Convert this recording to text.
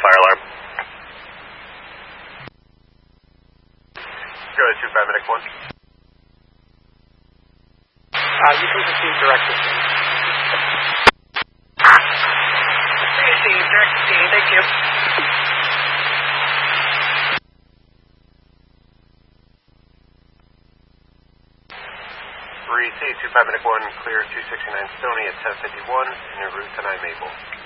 fire alarm. Go ahead, 25 Medic 1. You can proceed directly. Direct to scene, thank you. 3C, 25 Medic 1, clear 269 Stony at 1051, en route to 9 Maple.